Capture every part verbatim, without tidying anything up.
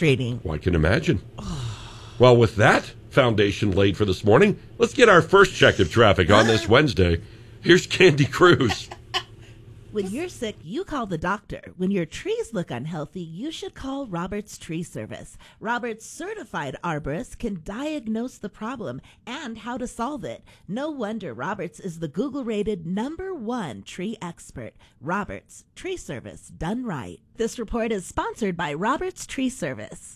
frustrating. Well, I can imagine. Well, with that foundation laid for this morning, let's get our first check of traffic on this Wednesday. Here's Candy Cruz. When you're sick, you call the doctor. When your trees look unhealthy, you should call Roberts Tree Service. Roberts certified arborists can diagnose the problem and how to solve it. No wonder Roberts is the Google-rated number one tree expert. Roberts Tree Service, done right. This report is sponsored by Roberts Tree Service.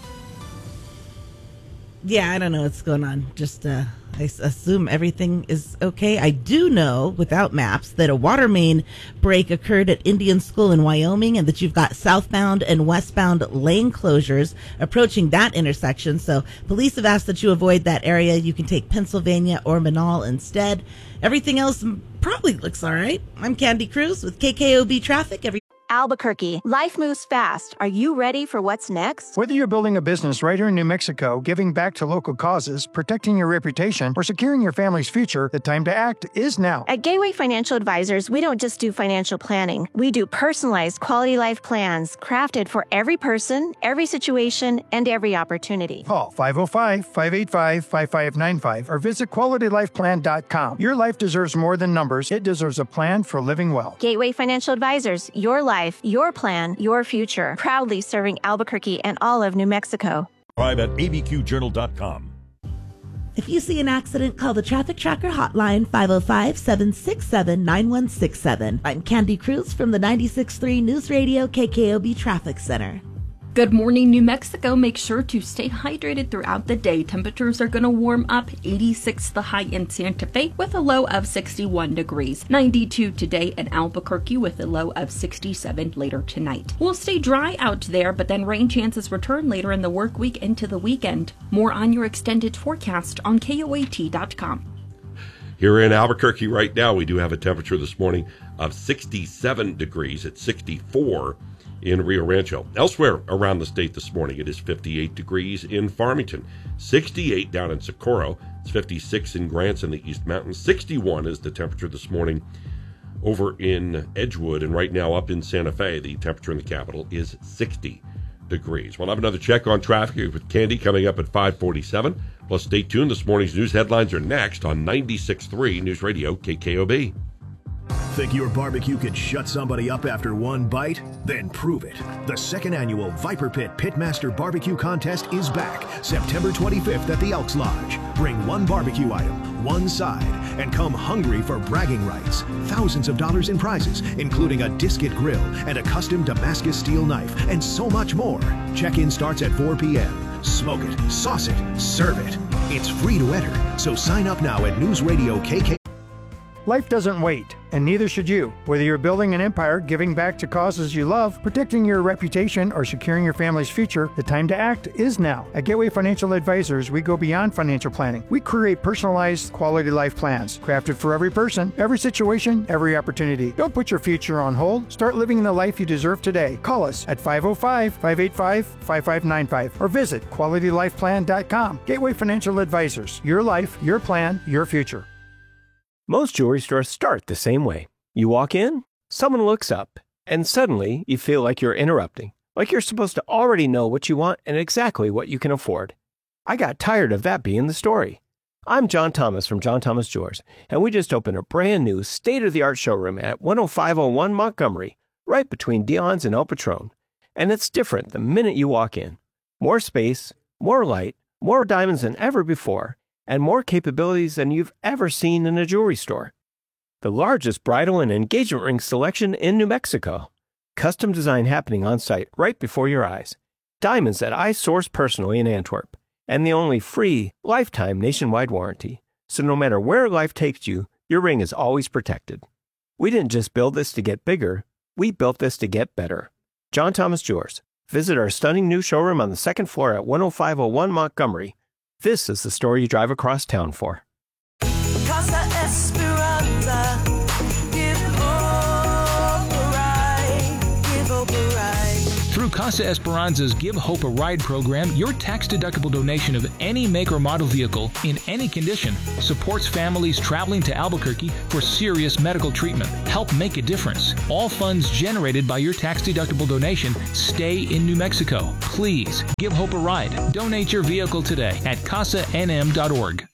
Yeah, I don't know what's going on. Just, uh, I assume everything is okay. I do know, without maps, that a water main break occurred at Indian School in Wyoming and that you've got southbound and westbound lane closures approaching that intersection. So police have asked that you avoid that area. You can take Pennsylvania or Manal instead. Everything else probably looks all right. I'm Candy Cruz with K K O B Traffic. Every Albuquerque, life moves fast. Are you ready for what's next? Whether you're building a business right here in New Mexico, giving back to local causes, protecting your reputation, or securing your family's future, the time to act is now. At Gateway Financial Advisors, we don't just do financial planning. We do personalized quality life plans crafted for every person, every situation, and every opportunity. Call five oh five, five eight five, five five nine five or visit quality life plan dot com. Your life deserves more than numbers. It deserves a plan for living well. Gateway Financial Advisors, your life. Your plan, your future. Proudly serving Albuquerque and all of New Mexico. Subscribe at A B Q journal dot com. If you see an accident, call the Traffic Tracker hotline, five oh five, seven six seven, nine one six seven. I'm Candy Cruz from the ninety-six point three News Radio K K O B Traffic Center. Good morning, New Mexico. Make sure to stay hydrated throughout the day. Temperatures are going to warm up. eighty-six the high in Santa Fe with a low of sixty-one degrees. ninety-two today in Albuquerque with a low of sixty-seven later tonight. We'll stay dry out there, but then rain chances return later in the work week into the weekend. More on your extended forecast on K O A T dot com. Here in Albuquerque right now, we do have a temperature this morning of sixty-seven degrees at sixty-four in Rio Rancho. Elsewhere around the state this morning, it is fifty-eight degrees in Farmington, sixty-eight down in Socorro, it's fifty-six in Grants in the East Mountains, sixty-one is the temperature this morning over in Edgewood, and right now up in Santa Fe, the temperature in the capital is sixty degrees. We'll have another check on traffic with Candy coming up at five forty-seven. Plus, stay tuned. This morning's news headlines are next on ninety-six point three News Radio K K O B. Think your barbecue can shut somebody up after one bite? Then prove it. The second annual Viper Pit Pitmaster Barbecue Contest is back September twenty-fifth at the Elks Lodge. Bring one barbecue item, one side, and come hungry for bragging rights. Thousands of dollars in prizes, including a Disket grill and a custom Damascus steel knife, and so much more. Check-in starts at four p.m. Smoke it, sauce it, serve it. It's free to enter, so sign up now at News Radio K K. Life doesn't wait, and neither should you. Whether you're building an empire, giving back to causes you love, protecting your reputation, or securing your family's future, the time to act is now. At Gateway Financial Advisors, we go beyond financial planning. We create personalized quality life plans, crafted for every person, every situation, every opportunity. Don't put your future on hold. Start living the life you deserve today. Call us at five oh five, five eight five, five five nine five or visit quality life plan dot com. Gateway Financial Advisors. Your life, your plan, your future. Most jewelry stores start the same way. You walk in, someone looks up, and suddenly you feel like you're interrupting, like you're supposed to already know what you want and exactly what you can afford. I got tired of that being the story. I'm John Thomas from John Thomas Jewelers, and we just opened a brand new state-of-the-art showroom at one oh five oh one Montgomery, right between Dion's and El Patron. And it's different the minute you walk in. More space, more light, more diamonds than ever before, and more capabilities than you've ever seen in a jewelry store. The largest bridal and engagement ring selection in New Mexico. Custom design happening on site right before your eyes. Diamonds that I source personally in Antwerp. And the only free, lifetime nationwide warranty. So no matter where life takes you, your ring is always protected. We didn't just build this to get bigger, we built this to get better. John Thomas Jewelers. Visit our stunning new showroom on the second floor at one oh five oh one Montgomery. This is the story you drive across town for. Casa Esperanza, give hope a ride, give hope a ride. Through Casa Esperanza's Give Hope a Ride program, your tax-deductible donation of any make or model vehicle in any condition supports families traveling to Albuquerque for serious medical treatment. Help make a difference. All funds generated by your tax-deductible donation stay in New Mexico. Please give Hope a ride. Donate your vehicle today at casa n m dot org.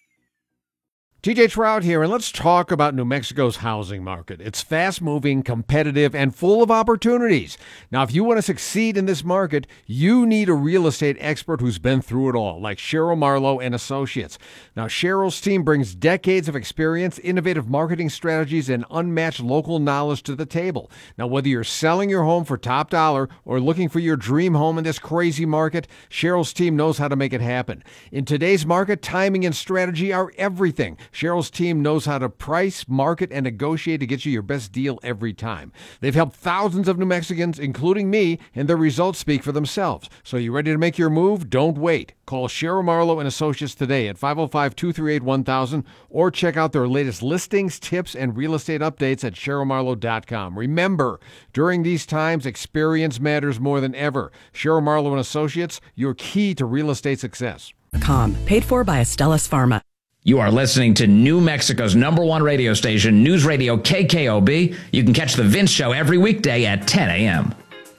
T J Trout here, and let's talk about New Mexico's housing market. It's fast-moving, competitive, and full of opportunities. Now, if you want to succeed in this market, you need a real estate expert who's been through it all, like Cheryl Marlowe and Associates. Now, Cheryl's team brings decades of experience, innovative marketing strategies, and unmatched local knowledge to the table. Now, whether you're selling your home for top dollar or looking for your dream home in this crazy market, Cheryl's team knows how to make it happen. In today's market, timing and strategy are everything. Cheryl's team knows how to price, market, and negotiate to get you your best deal every time. They've helped thousands of New Mexicans, including me, and their results speak for themselves. So you ready to make your move? Don't wait. Call Cheryl Marlowe and Associates today at five oh five, two three eight, one thousand or check out their latest listings, tips, and real estate updates at cheryl marlowe dot com. Remember, during these times, experience matters more than ever. Cheryl Marlowe and Associates, your key to real estate success. Com, paid for by Astellas Pharma. You are listening to New Mexico's number one radio station, News Radio K K O B. You can catch The Vince Show every weekday at ten a.m.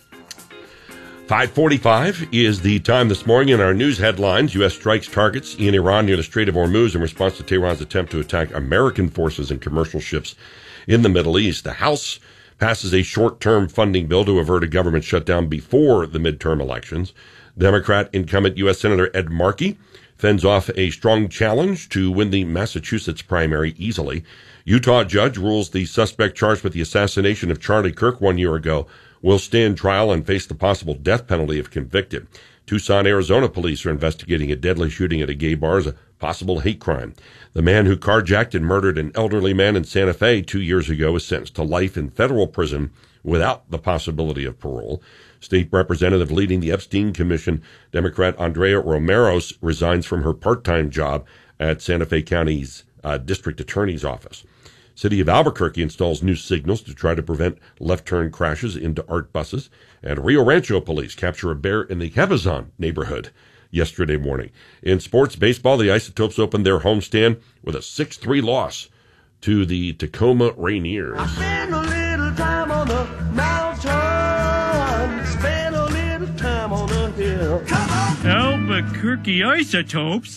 five forty-five is the time this morning in our news headlines. U S strikes targets in Iran near the Strait of Hormuz in response to Tehran's attempt to attack American forces and commercial ships in the Middle East. The House passes a short-term funding bill to avert a government shutdown before the midterm elections. Democrat incumbent U S Senator Ed Markey fends off a strong challenge to win the Massachusetts primary easily. Utah judge rules the suspect charged with the assassination of Charlie Kirk one year ago will stand trial and face the possible death penalty if convicted. Tucson, Arizona police are investigating a deadly shooting at a gay bar as a possible hate crime. The man who carjacked and murdered an elderly man in Santa Fe two years ago was sentenced to life in federal prison without the possibility of parole. State representative leading the Epstein Commission, Democrat Andrea Romero, resigns from her part-time job at Santa Fe County's uh, district attorney's office. City of Albuquerque installs new signals to try to prevent left-turn crashes into art buses. And Rio Rancho police capture a bear in the Cabazon neighborhood yesterday morning. In sports baseball, the Isotopes opened their homestand with a six three loss to the Tacoma Rainiers. I spend a little time on the mountain, spend a little time on the hill. Come on! Albuquerque Isotopes.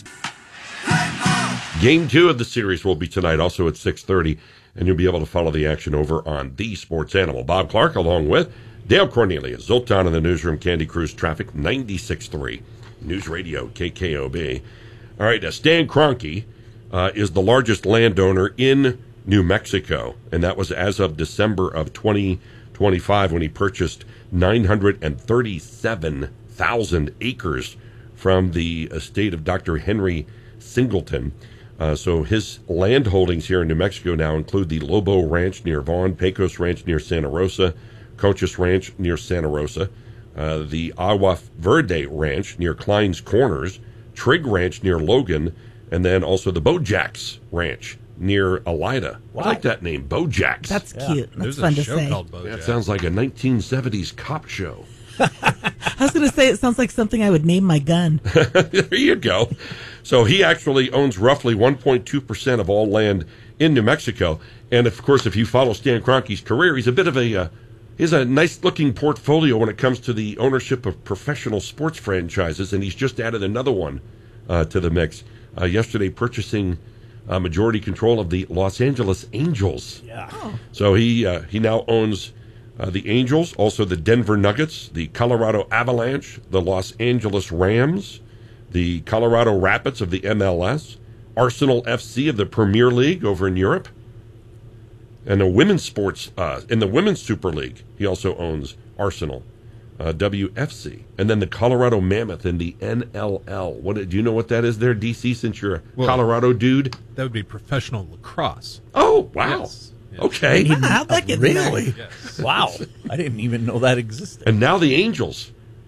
Game two of the series will be tonight, also at six thirty, and you'll be able to follow the action over on The Sports Animal. Bob Clark, along with Dale Cornelius, Zoltan in the newsroom, Candy Cruise Traffic, ninety-six point three, News Radio, K K O B. All right, uh, Stan Kroenke uh, is the largest landowner in New Mexico, and that was as of December of twenty twenty-five when he purchased nine hundred thirty-seven thousand acres from the estate of Doctor Henry Singleton. Uh, so his land holdings here in New Mexico now include the Lobo Ranch near Vaughn, Pecos Ranch near Santa Rosa, Cochise Ranch near Santa Rosa, uh, the Agua Verde Ranch near Klein's Corners, Trigg Ranch near Logan, and then also the Bojacks Ranch near Elida. Wow. I like that name, Bojacks. That's Yeah. cute. That's There's fun a to show say. called Bojack. That sounds like a nineteen seventies cop show. I was going to say it sounds like something I would name my gun. There you go. So he actually owns roughly one point two percent of all land in New Mexico. And, of course, if you follow Stan Kroenke's career, he's a bit of a uh, he's a nice-looking portfolio when it comes to the ownership of professional sports franchises, and he's just added another one uh, to the mix. Uh, yesterday, purchasing uh, majority control of the Los Angeles Angels. Yeah. Oh. So he uh, he now owns uh, the Angels, also the Denver Nuggets, the Colorado Avalanche, the Los Angeles Rams, the Colorado Rapids of the M L S, Arsenal F C of the Premier League over in Europe, and the women's sports uh, in the Women's Super League. He also owns Arsenal, uh, W F C, and then the Colorado Mammoth in the N L L. What do you know what that is there, D C? Since you're a Well, Colorado dude. That would be professional lacrosse. Oh wow. Yes. Yes. Okay. How'd that get Really? Yes. Wow. I didn't even know that existed. And now the Angels.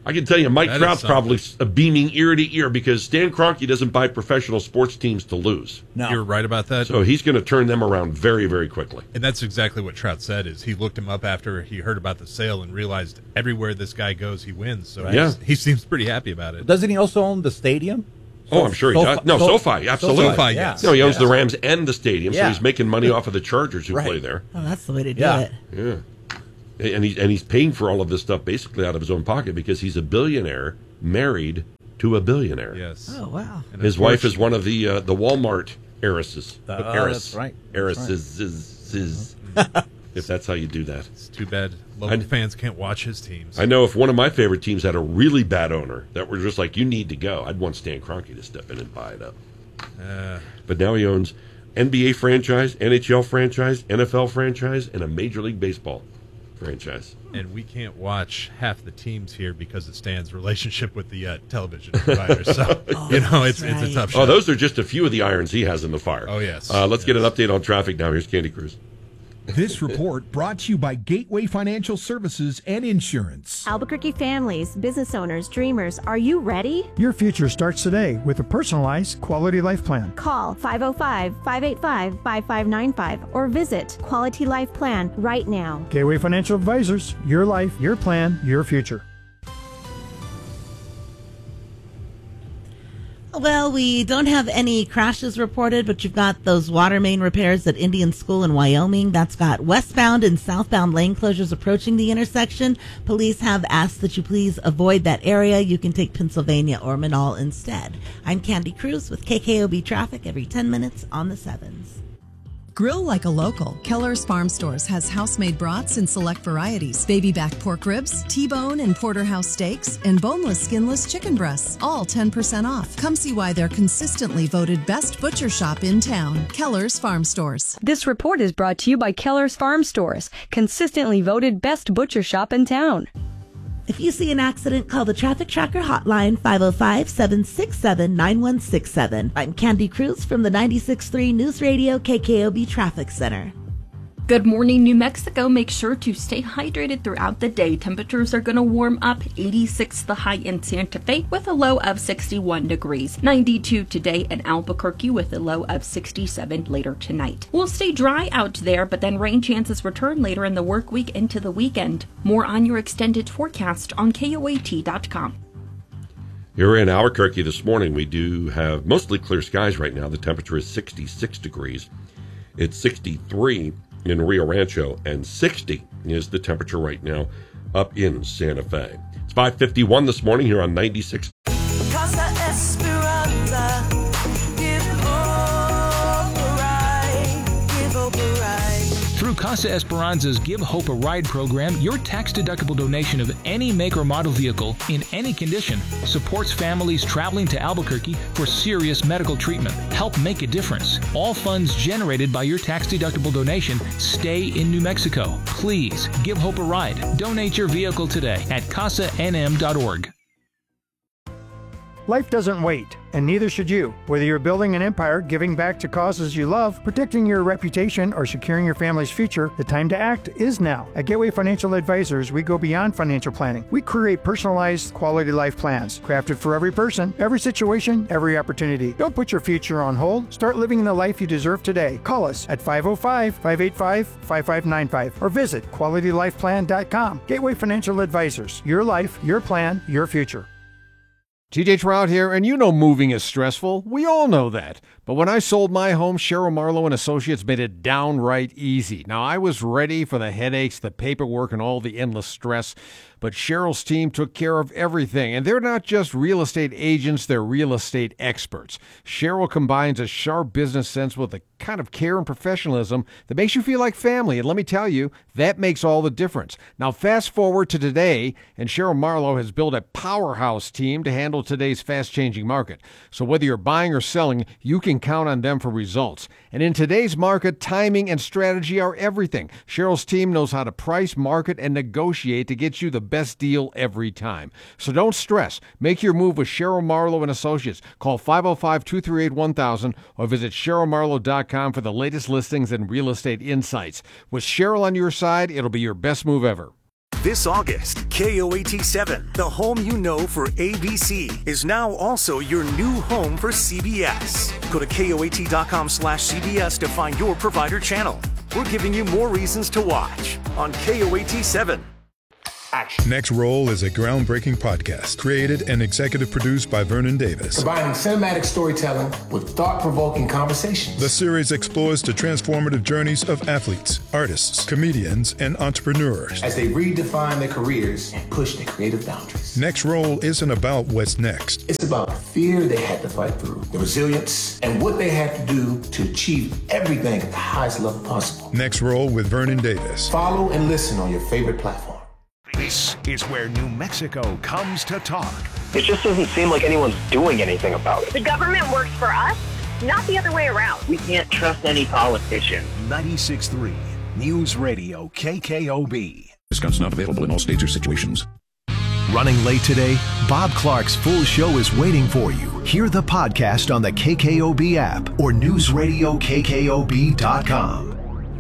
I can tell you, Mike That is Trout's something. probably uh, beaming ear to ear because Stan Kroenke doesn't buy professional sports teams to lose. No. You're right about that. So he's going to turn them around very, very quickly. And that's exactly what Trout said, is he looked him up after he heard about the sale and realized everywhere this guy goes, he wins. So Yeah. he seems pretty happy about it. Doesn't he also own the stadium? Oh, I'm sure he does. No, So- SoFi, absolutely. SoFi, yes. No, he owns Yes. the Rams and the stadium, so Yeah. he's making money off of the Chargers who Right. play there. Oh, that's the way to do Yeah. it. Yeah. And he's, and he's paying for all of this stuff basically out of his own pocket because he's a billionaire married to a billionaire. Yes. Oh, wow. And His wife is one of the uh, the Walmart heiresses. Uh, Heiress. that's right. Heiresses. is- is- if that's how you do that. It's too bad local I- fans can't watch his teams. I know if one of my favorite teams had a really bad owner that were just like, you need to go, I'd want Stan Kroenke to step in and buy it up. Uh, But now he owns N B A franchise, N H L franchise, N F L franchise, and a Major League Baseball franchise. and we can't watch half the teams here because of Stan's relationship with the uh, television provider. So, Oh, you know, it's, that's it's a right. tough Oh, shot. those are just a few of the irons he has in the fire. Oh, yes. Uh, let's get an Yes. update on traffic now. Here's Candy Cruz. This report brought to you by Gateway Financial Services and Insurance. Albuquerque families, business owners, dreamers, are you ready? Your future starts today with a personalized quality life plan. Call five oh five, five eight five, five five nine five or visit Quality Life Plan right now. Gateway Financial Advisors, your life, your plan, your future. Well, we don't have any crashes reported, but you've got those water main repairs at Indian School in Wyoming. That's got westbound and southbound lane closures approaching the intersection. Police have asked that you please avoid that area. You can take Pennsylvania or Manal instead. I'm Candy Cruz with K K O B Traffic every ten minutes on the sevens. Grill like a local. Keller's Farm Stores has house-made brats in select varieties. Baby back pork ribs, T-bone and porterhouse steaks, and boneless, skinless chicken breasts. All ten percent off. Come see why they're consistently voted best butcher shop in town. Keller's Farm Stores. This report is brought to you by Keller's Farm Stores, consistently voted best butcher shop in town. If you see an accident, call the Traffic Tracker hotline five oh five, seven six seven, nine one six seven. I'm Candy Cruz from the ninety-six point three News Radio K K O B Traffic Center. Good morning, New Mexico. Make sure to stay hydrated throughout the day. Temperatures are going to warm up. eighty-six the high in Santa Fe with a low of sixty-one degrees. ninety-two today in Albuquerque with a low of sixty-seven later tonight. We'll stay dry out there, but then rain chances return later in the work week into the weekend. More on your extended forecast on K O A T dot com. Here in Albuquerque this morning, we do have mostly clear skies right now. The temperature is sixty-six degrees. It's sixty-three in Rio Rancho, and sixty is the temperature right now up in Santa Fe. It's five fifty-one this morning here on ninety-six. Casa Esperanza, give hope a ride, give hope a ride. Through Casa Esperanza's Give Hope a Ride program, your tax-deductible donation of any make or model vehicle in any condition supports families traveling to Albuquerque for serious medical treatment. Help make a difference. All funds generated by your tax-deductible donation stay in New Mexico. Please give Hope a ride. Donate your vehicle today at casa n m dot org. Life doesn't wait, and neither should you. Whether you're building an empire, giving back to causes you love, protecting your reputation, or securing your family's future, the time to act is now. At Gateway Financial Advisors, we go beyond financial planning. We create personalized quality life plans, crafted for every person, every situation, every opportunity. Don't put your future on hold. Start living the life you deserve today. Call us at five oh five, five eight five, five five nine five or visit quality life plan dot com. Gateway Financial Advisors. Your life, your plan, your future. T J Trout here, and you know moving is stressful. We all know that. But when I sold my home, Cheryl Marlowe and Associates made it downright easy. Now, I was ready for the headaches, the paperwork, and all the endless stress, but Cheryl's team took care of everything. And they're not just real estate agents, they're real estate experts. Cheryl combines a sharp business sense with the kind of care and professionalism that makes you feel like family. And let me tell you, that makes all the difference. Now, fast forward to today, and Cheryl Marlowe has built a powerhouse team to handle today's fast-changing market. So whether you're buying or selling, you can count on them for results. And in today's market, timing and strategy are everything. Cheryl's team knows how to price, market, and negotiate to get you the best deal every time. So don't stress. Make your move with Cheryl Marlowe and Associates. Call five oh five, two three eight, one thousand or visit cheryl marlowe dot com for the latest listings and real estate insights. With Cheryl on your side, it'll be your best move ever. This August, K O A T seven, the home you know for A B C, is now also your new home for C B S. Go to K O A T dot com slash C B S to find your provider channel. We're giving you more reasons to watch on K O A T seven. Action. Next Roll is a groundbreaking podcast created and executive produced by Vernon Davis. Combining cinematic storytelling with thought-provoking conversations. The series explores the transformative journeys of athletes, artists, comedians, and entrepreneurs as they redefine their careers and push their creative boundaries. Next Roll isn't about what's next. It's about the fear they had to fight through, the resilience, and what they had to do to achieve everything at the highest level possible. Next Roll with Vernon Davis. Follow and listen on your favorite platform. This is where New Mexico comes to talk. It just doesn't seem like anyone's doing anything about it. The government works for us, not the other way around. We can't trust any politician. ninety-six point three News Radio K K O B. Discounts not available in all states or situations. Running late today? Bob Clark's full show is waiting for you. Hear the podcast on the K K O B app or news radio K K O B dot com.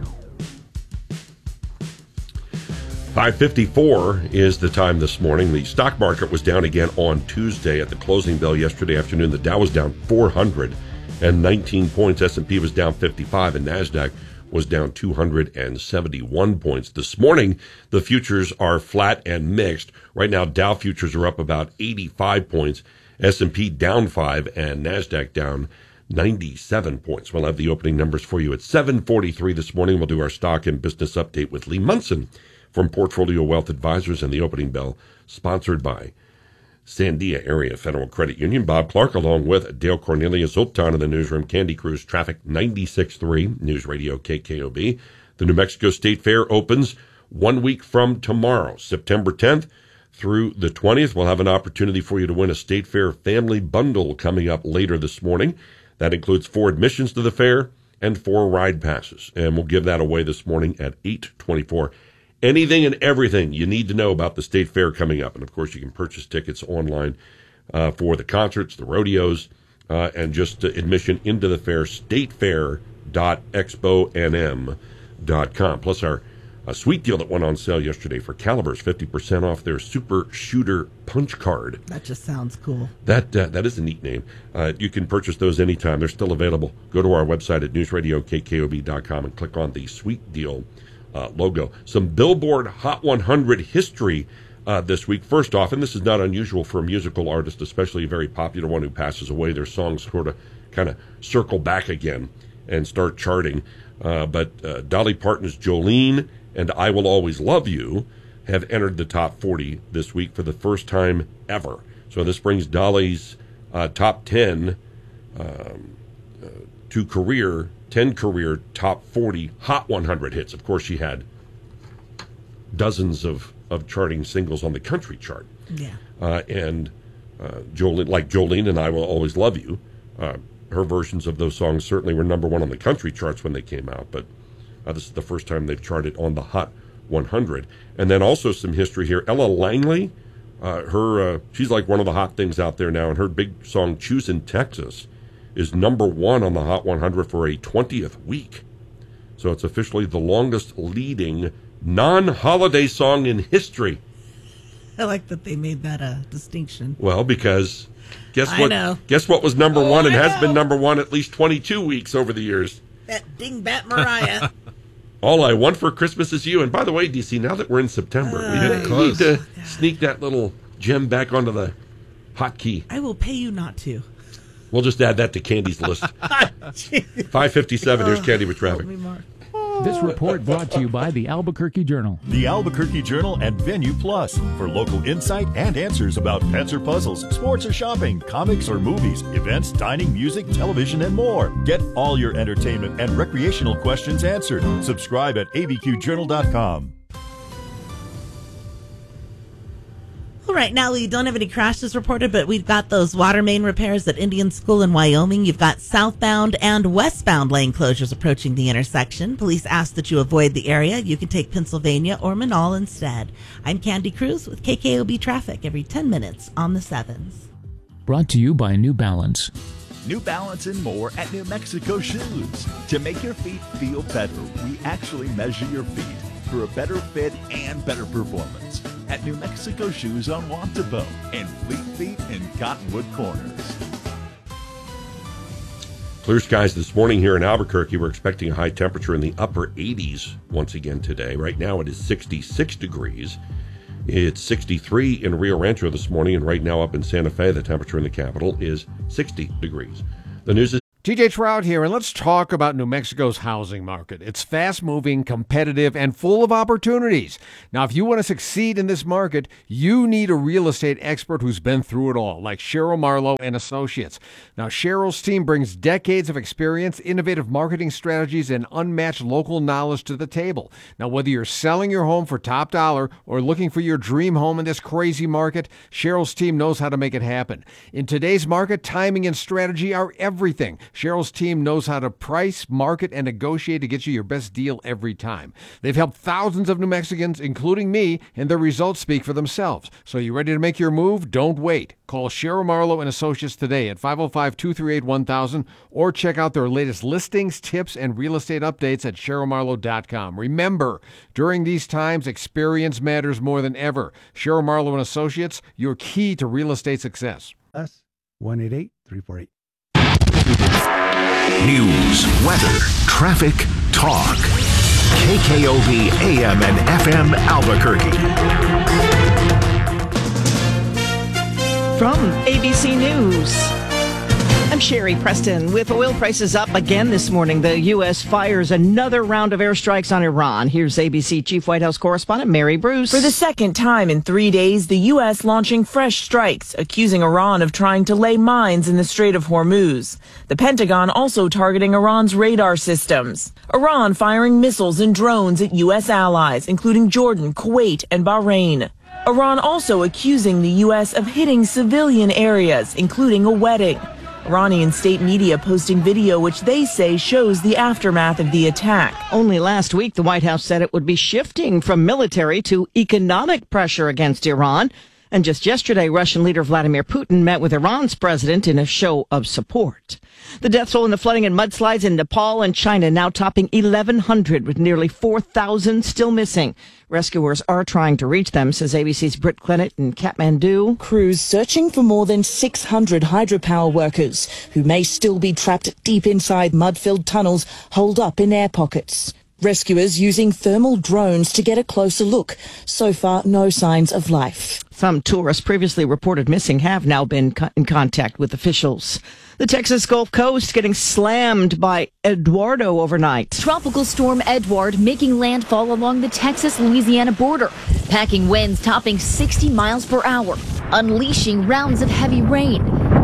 five fifty-four is the time this morning. The stock market was down again on Tuesday at the closing bell yesterday afternoon. The Dow was down four hundred nineteen points. S and P was down fifty-five, and NASDAQ was down two hundred seventy-one points. This morning, the futures are flat and mixed. Right now, Dow futures are up about eighty-five points, S and P down five, and NASDAQ down ninety-seven points. We'll have the opening numbers for you at seven forty-three this morning. We'll do our stock and business update with Lee Munson from Portfolio Wealth Advisors, and the opening bell sponsored by Sandia Area Federal Credit Union. Bob Clark along with Dale Cornelius Zoltan in the newsroom. Candy Cruise Traffic ninety-six point three News Radio K K O B. The New Mexico State Fair opens one week from tomorrow, September tenth through the twentieth. We'll have an opportunity for you to win a State Fair family bundle coming up later this morning. That includes four admissions to the fair and four ride passes, and we'll give that away this morning at eight twenty-four. Anything and everything you need to know about the State Fair coming up. And, of course, you can purchase tickets online uh, for the concerts, the rodeos, uh, and just uh, admission into the fair, state fair dot expo n m dot com. Plus our uh, sweet deal that went on sale yesterday for Calibers, fifty percent off their Super Shooter Punch Card. That just sounds cool. That uh, that is a neat name. Uh, you can purchase those anytime. They're still available. Go to our website at news radio K K O B dot com and click on the sweet deal Uh, logo. Some Billboard Hot one hundred history uh, this week. First off, and this is not unusual for a musical artist, especially a very popular one who passes away, their songs sort of kind of circle back again and start charting. Uh, but uh, Dolly Parton's Jolene and I Will Always Love You have entered the top forty this week for the first time ever. So this brings Dolly's uh, top ten um, uh, to career ten career top forty Hot one hundred hits. Of course, she had dozens of, of charting singles on the country chart. Yeah. Uh, and uh, Jolene, like Jolene and I Will Always Love You, uh, her versions of those songs certainly were number one on the country charts when they came out, but uh, this is the first time they've charted on the Hot one hundred. And then also some history here. Ella Langley, uh, her uh, she's like one of the hot things out there now, and her big song, Choosing Texas, is number one on the Hot one hundred for a twentieth week. So it's officially the longest leading non-holiday song in history. I like that they made that a distinction. Well, because guess I what? know. Guess what was number Oh, one and I has know. been number one at least twenty-two weeks over the years. That dingbat Mariah. All I Want for Christmas Is You. And by the way, D C, now that we're in September, Uh, we Getting need close. to sneak that little gem back onto the hot key. I will pay you not to. We'll just add that to Candy's list. five fifty-seven, here's Candy with traffic. This report brought to you by the Albuquerque Journal. The Albuquerque Journal and Venue Plus for local insight and answers about pets or puzzles, sports or shopping, comics or movies, events, dining, music, television, and more. Get all your entertainment and recreational questions answered. Subscribe at A B Q journal dot com. All right, now we don't have any crashes reported, but we've got those water main repairs at Indian School in Wyoming. You've got southbound and westbound lane closures approaching the intersection. Police ask that you avoid the area. You can take Pennsylvania or Manal instead. I'm Candy Cruz with K K O B Traffic every ten minutes on the sevens. Brought to you by New Balance. New Balance and more at New Mexico Shoes. To make your feet feel better, we actually measure your feet. for a better fit and better performance at New Mexico Shoes on Wantabo and Fleet Feet in Cottonwood Corners. Clear skies this morning here in Albuquerque. We're expecting a high temperature in the upper eighties once again today. Right now it is sixty-six degrees. It's sixty-three in Rio Rancho this morning, and right now up in Santa Fe, the temperature in the capital is sixty degrees. The news is T J Trout here, and let's talk about New Mexico's housing market. It's fast-moving, competitive, and full of opportunities. Now, if you want to succeed in this market, you need a real estate expert who's been through it all, like Cheryl Marlowe and Associates. Now, Cheryl's team brings decades of experience, innovative marketing strategies, and unmatched local knowledge to the table. Now, whether you're selling your home for top dollar or looking for your dream home in this crazy market, Cheryl's team knows how to make it happen. In today's market, timing and strategy are everything. Cheryl's team knows how to price, market, and negotiate to get you your best deal every time. They've helped thousands of New Mexicans, including me, and their results speak for themselves. So you ready to make your move? Don't wait. Call Cheryl Marlowe and Associates today at five oh five, two three eight, one thousand or check out their latest listings, tips, and real estate updates at cheryl marlowe dot com. Remember, during these times, experience matters more than ever. Cheryl Marlowe and Associates, your key to real estate success. Us, one eight eight, three four eight. News, weather, traffic, talk. K K O B A M and F M Albuquerque. From A B C News, I'm Sherry Preston. With oil prices up again this morning, the U S fires another round of airstrikes on Iran. Here's A B C Chief White House Correspondent Mary Bruce. For the second time in three days, the U S launching fresh strikes, accusing Iran of trying to lay mines in the Strait of Hormuz. The Pentagon also targeting Iran's radar systems. Iran firing missiles and drones at U S allies, including Jordan, Kuwait, and Bahrain. Iran also accusing the U S of hitting civilian areas, including a wedding. Iranian state media posting video which they say shows the aftermath of the attack. Only last week, the White House said it would be shifting from military to economic pressure against Iran. And just yesterday, Russian leader Vladimir Putin met with Iran's president in a show of support. The death toll in the flooding and mudslides in Nepal and China now topping eleven hundred, with nearly four thousand still missing. Rescuers are trying to reach them, says A B C's Britt Clennett in Kathmandu. Crews searching for more than six hundred hydropower workers who may still be trapped deep inside mud-filled tunnels holed up in air pockets. Rescuers using thermal drones to get a closer look. So far, no signs of life. Some tourists previously reported missing have now been in contact with officials. The Texas Gulf Coast getting slammed by Eduardo overnight. Tropical storm Edward making landfall along the Texas-Louisiana border, packing winds topping sixty miles per hour, unleashing rounds of heavy rain.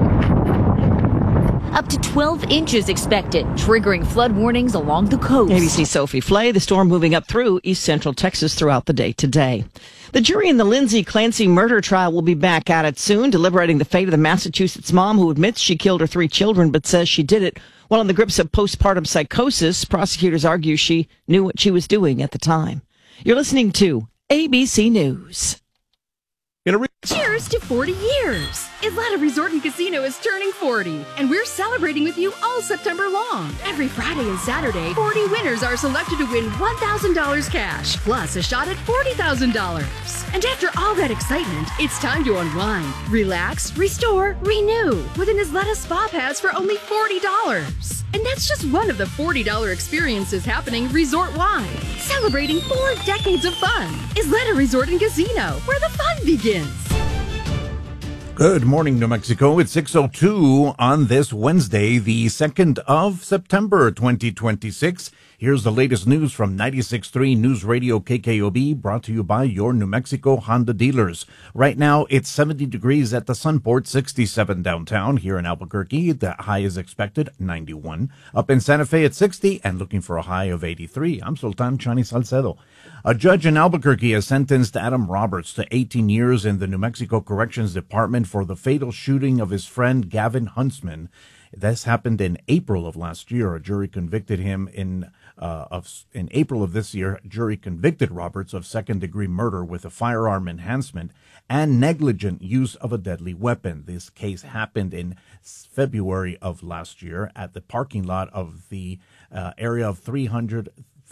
Up to twelve inches expected, triggering flood warnings along the coast. A B C's Sophie Flay, the storm moving up through east central Texas throughout the day today. The jury in the Lindsay Clancy murder trial will be back at it soon, deliberating the fate of the Massachusetts mom who admits she killed her three children but says she did it while in the grips of postpartum psychosis. Prosecutors argue she knew what she was doing at the time. You're listening to A B C News. In a re- Cheers to forty years! Isleta Resort and Casino is turning forty, and we're celebrating with you all September long. Every Friday and Saturday, forty winners are selected to win one thousand dollars cash, plus a shot at forty thousand dollars. And after all that excitement, it's time to unwind, relax, restore, renew with an Isleta Spa Pass for only forty dollars. And that's just one of the forty dollars experiences happening resort-wide. Celebrating four decades of fun. Isleta Resort and Casino, where the fun begins. Good morning, New Mexico. It's six oh two on this Wednesday, the second of September, twenty twenty-six. Here's the latest news from ninety-six point three News Radio K K O B, brought to you by your New Mexico Honda dealers. Right now, it's seventy degrees at the Sunport, sixty-seven downtown. Here in Albuquerque, the high is expected, ninety-one. Up in Santa Fe at sixty, and looking for a high of eighty-three. I'm Sultan Chani Salcedo. A judge in Albuquerque has sentenced Adam Roberts to eighteen years in the New Mexico Corrections Department for the fatal shooting of his friend Gavin Huntsman. This happened in April of last year. A jury convicted him in uh, of in April of this year. A jury convicted Roberts of second-degree murder with a firearm enhancement and negligent use of a deadly weapon. This case happened in February of last year at the parking lot of the uh, area of three hundred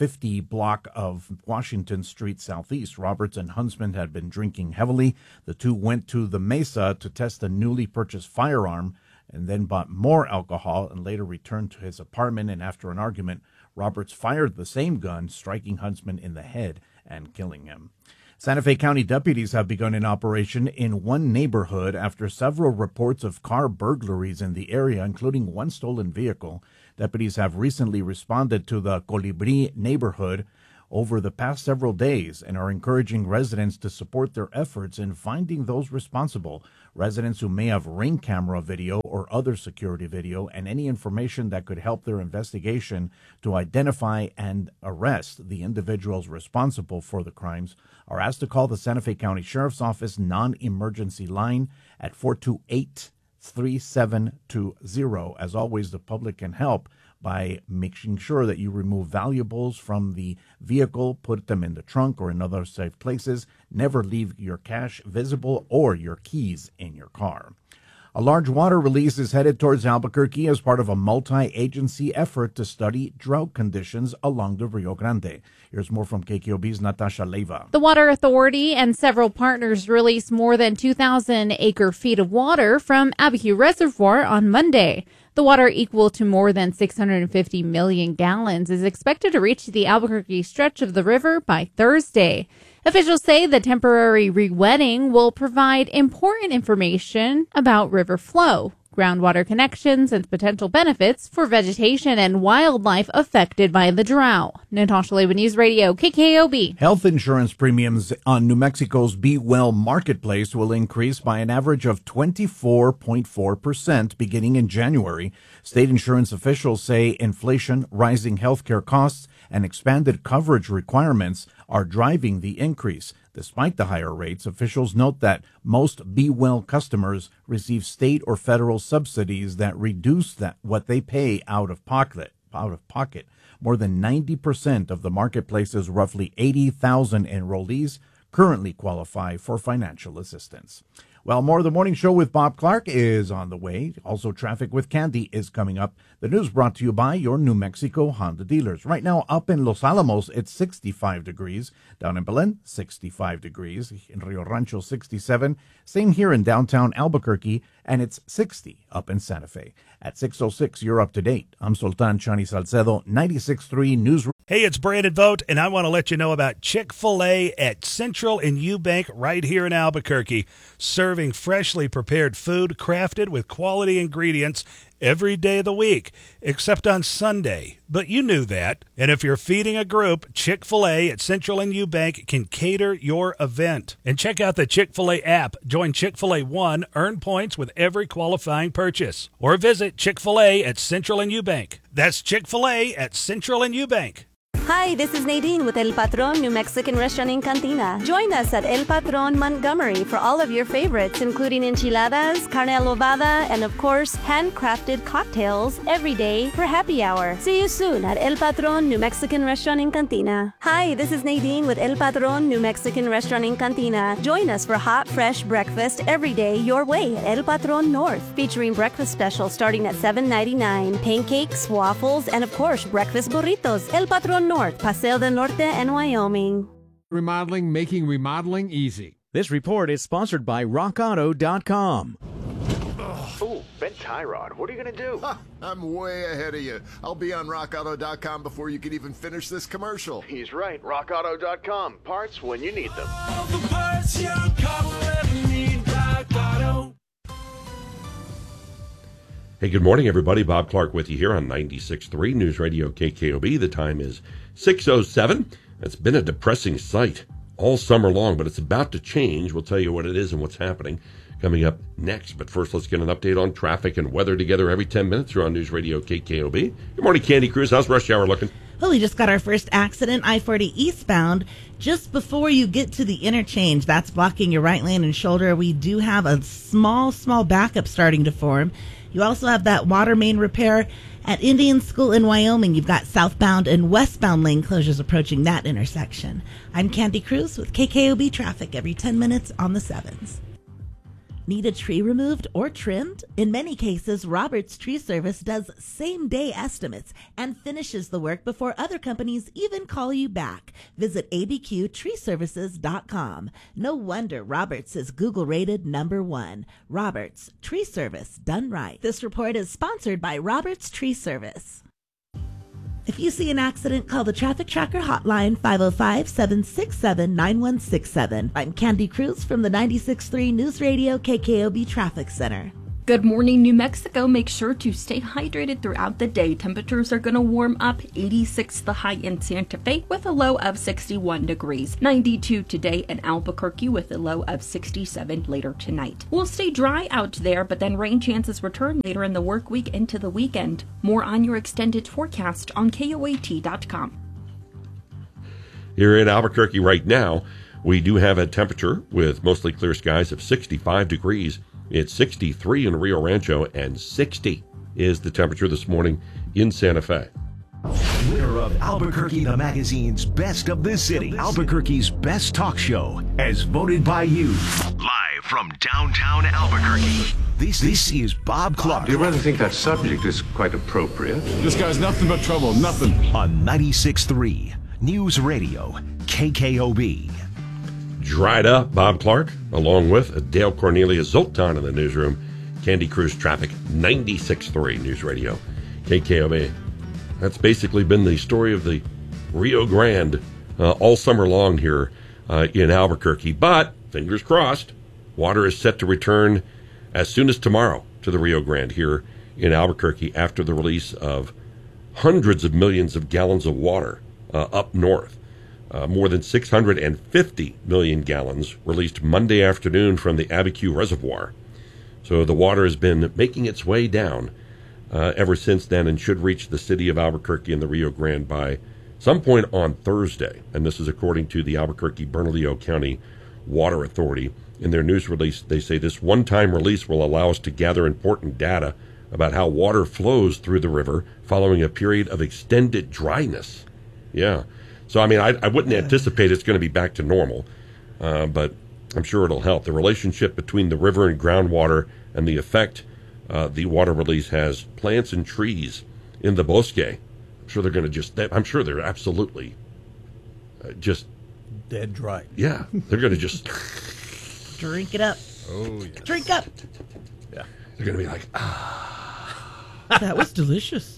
fifty block of Washington Street Southeast. Roberts and Huntsman had been drinking heavily. The two went to the Mesa to test a newly purchased firearm and then bought more alcohol and later returned to his apartment. And after an argument, Roberts fired the same gun, striking Huntsman in the head and killing him. Santa Fe County deputies have begun an operation in one neighborhood after several reports of car burglaries in the area, including one stolen vehicle. Deputies have recently responded to the Colibri neighborhood over the past several days and are encouraging residents to support their efforts in finding those responsible. Residents who may have Ring camera video or other security video and any information that could help their investigation to identify and arrest the individuals responsible for the crimes are asked to call the Santa Fe County Sheriff's Office non-emergency line at four two eight, three seven two zero. As always, the public can help by making sure that you remove valuables from the vehicle, put them in the trunk or in other safe places. Never leave your cash visible or your keys in your car. A large water release is headed towards Albuquerque as part of a multi-agency effort to study drought conditions along the Rio Grande. Here's more from K K O B's Natasha Leiva. The Water Authority and several partners released more than two thousand acre feet of water from Abiquiu Reservoir on Monday. The water, equal to more than six hundred fifty million gallons, is expected to reach the Albuquerque stretch of the river by Thursday. Officials say the temporary re-wetting will provide important information about river flow, groundwater connections, and potential benefits for vegetation and wildlife affected by the drought. Natasha Leiva, News Radio, K K O B. Health insurance premiums on New Mexico's Be Well marketplace will increase by an average of twenty-four point four percent beginning in January. State insurance officials say inflation, rising healthcare costs, and expanded coverage requirements are driving the increase. Despite the higher rates, officials note that most Be Well customers receive state or federal subsidies that reduce that what they pay out of pocket. Out of pocket. More than ninety percent of the marketplace's roughly eighty thousand enrollees currently qualify for financial assistance. Well, more of the morning show with Bob Clark is on the way. Also, Traffic with Candy is coming up. The news brought to you by your New Mexico Honda dealers. Right now, up in Los Alamos, it's sixty-five degrees. Down in Belen, sixty-five degrees. In Rio Rancho, sixty-seven. Same here in downtown Albuquerque, and it's sixty up in Santa Fe. At six oh six, you're up to date. I'm Sultan Chani Salcedo, ninety-six point three News. Hey, it's Brandon Vogt, and I want to let you know about Chick-fil-A at Central and Eubank right here in Albuquerque, serving freshly prepared food crafted with quality ingredients every day of the week, except on Sunday. But you knew that. And if you're feeding a group, Chick-fil-A at Central and Eubank can cater your event. And check out the Chick-fil-A app. Join Chick-fil-A One, earn points with every qualifying purchase. Or visit Chick-fil-A at Central and Eubank. That's Chick-fil-A at Central and Eubank. Hi, this is Nadine with El Patron New Mexican Restaurant in Cantina. Join us at El Patron Montgomery for all of your favorites, including enchiladas, carne adobada, and of course, handcrafted cocktails every day for happy hour. See you soon at El Patron New Mexican Restaurant in Cantina. Hi, this is Nadine with El Patron New Mexican Restaurant in Cantina. Join us for hot, fresh breakfast every day your way at El Patron North, featuring breakfast specials starting at seven ninety-nine, pancakes, waffles, and of course, breakfast burritos. El Patron North, Paseo del Norte, and Wyoming. Remodeling, making remodeling easy. This report is sponsored by rock auto dot com. Ooh, Ben Tyrod, what are you going to do? Ha, I'm way ahead of you. I'll be on rock auto dot com before you can even finish this commercial. He's right, rock auto dot com. Parts when you need them. All the parts your car will ever need, Rock Auto. Hey, good morning, everybody. Bob Clark with you here on ninety-six point three News Radio K K O B. The time is six oh seven. It's been a depressing sight all summer long, but it's about to change. We'll tell you what it is and what's happening coming up next. But first, let's get an update on traffic and weather together every ten minutes here on News Radio K K O B. Good morning, Candy Cruz. How's rush hour looking? Well, we just got our first accident, I forty eastbound, just before you get to the interchange. That's blocking your right lane and shoulder. We do have a small, small backup starting to form. You also have that water main repair at Indian School in Wyoming. You've got southbound and westbound lane closures approaching that intersection. I'm Candy Cruz with K K O B Traffic every ten minutes on the sevens. Need a tree removed or trimmed? In many cases, Roberts Tree Service does same-day estimates and finishes the work before other companies even call you back. Visit a b q tree services dot com. No wonder Roberts is Google-rated number one. Roberts Tree Service, done right. This report is sponsored by Roberts Tree Service. If you see an accident, call the Traffic Tracker hotline, five oh five, seven six seven, nine one six seven. I'm Candy Cruz from the ninety-six point three News Radio K K O B Traffic Center. Good morning, New Mexico. Make sure to stay hydrated throughout the day. Temperatures are going to warm up. eighty-six the high in Santa Fe with a low of sixty-one degrees. ninety-two today in Albuquerque with a low of sixty-seven later tonight. We'll stay dry out there, but then rain chances return later in the work week into the weekend. More on your extended forecast on K O A T dot com. Here in Albuquerque right now, we do have a temperature with mostly clear skies of sixty-five degrees. It's sixty-three in Rio Rancho, and sixty is the temperature this morning in Santa Fe. Winner of Albuquerque the Magazine's Best of the City, Albuquerque's Best Talk Show, as voted by you. Live from downtown Albuquerque, this, this is Bob Clark. Do you really think that subject is quite appropriate? This guy's nothing but trouble, nothing. On ninety-six point three News Radio, K K O B. Dried up, Bob Clark, along with Dale Cornelia Zoltan in the newsroom. Candy Cruz Traffic, ninety-six point three News Radio, K K O B. That's basically been the story of the Rio Grande uh, all summer long here uh, in Albuquerque. But, fingers crossed, water is set to return as soon as tomorrow to the Rio Grande here in Albuquerque after the release of hundreds of millions of gallons of water uh, up north. Uh, more than six hundred fifty million gallons released Monday afternoon from the Abiquiu Reservoir. So the water has been making its way down uh, ever since then and should reach the city of Albuquerque and the Rio Grande by some point on Thursday. And this is according to the Albuquerque-Bernalillo County Water Authority. In their news release, they say this one-time release will allow us to gather important data about how water flows through the river following a period of extended dryness. Yeah. So, I mean, I, I wouldn't anticipate it's going to be back to normal, uh, but I'm sure it'll help. The relationship between the river and groundwater and the effect uh, the water release has plants and trees in the bosque. I'm sure they're going to just, I'm sure they're absolutely uh, just dead dry. Yeah, they're going to just drink it up. Oh, yeah. Drink up. Yeah. They're going to be like, ah. That was delicious.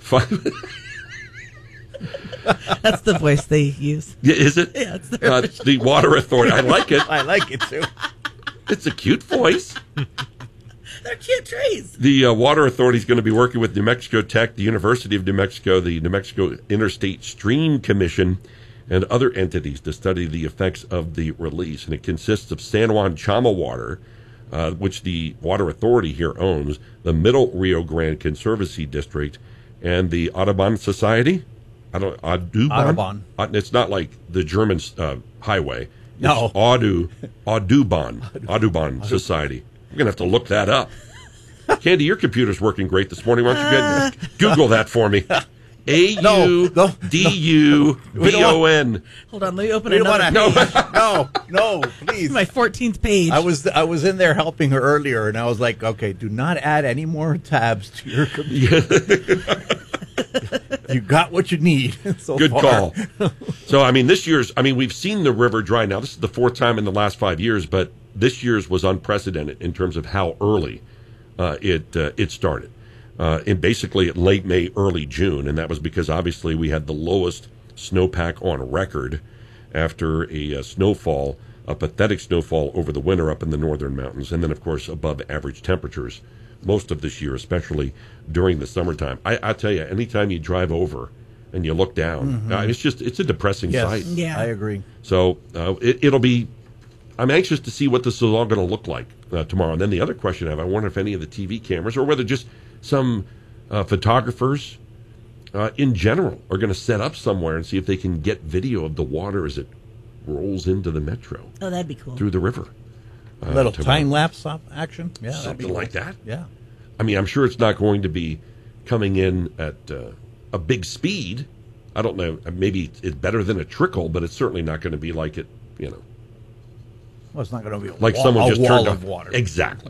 That's the voice they use. Yeah, is it? Yeah, it's their uh, the Water Authority. I like it. I like it too. It's a cute voice. They're cute trees. The uh, Water Authority is going to be working with New Mexico Tech, the University of New Mexico, the New Mexico Interstate Stream Commission, and other entities to study the effects of the release. And it consists of San Juan Chama water, uh, which the Water Authority here owns, the Middle Rio Grande Conservancy District, and the Audubon Society. I don't Audubon. Audubon. Uh, it's not like the German uh, highway. It's no. Audu, Audubon. Audubon Society. I'm going to have to look that up. Candy, your computer's working great this morning. Why don't you uh, get, Google that for me? A U D U B O N. Hold on, let me open another no, page. no, no, please. My fourteenth page. I was I was in there helping her earlier, and I was like, okay, do not add any more tabs to your computer. You got what you need. So Good far. call. So, I mean, this year's, I mean, we've seen the river dry now. This is the fourth time in the last five years, but this year's was unprecedented in terms of how early uh, it uh, it started. Uh, in basically late May, early June, and that was because obviously we had the lowest snowpack on record after a uh, snowfall, a pathetic snowfall over the winter up in the northern mountains, and then, of course, above average temperatures most of this year, especially during the summertime. I, I tell you, anytime you drive over and you look down, Mm-hmm. uh, it's just, it's a depressing Yes, sight. yeah, I agree. So uh, it, it'll be, I'm anxious to see what this is all going to look like uh, tomorrow. And then the other question I have, I wonder if any of the T V cameras, or whether just some uh, photographers uh, in general are going to set up somewhere and see if they can get video of the water as it rolls into the metro. Oh, that'd be cool. Through the river. A little time lapse action, yeah, something cool. like that. Yeah, I mean, I'm sure it's not going to be coming in at uh, a big speed. I don't know. Maybe it's better than a trickle, but it's certainly not going to be like it. You know, well, it's not going to be a like wall, someone a just wall turned of on water. Exactly,